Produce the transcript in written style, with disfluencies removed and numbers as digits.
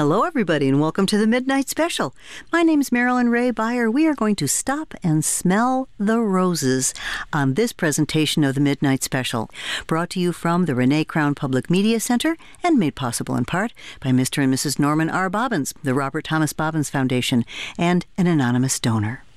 Hello, everybody, and welcome to the Midnight Special. My name is Marilyn Ray Beyer. We are going to stop and smell the roses on this presentation of the Midnight Special, brought to you from the Renee Crown Public Media Center and made possible in part by Mr. and Mrs. Norman R. Bobbins, the Robert Thomas Bobbins Foundation, and an anonymous donor.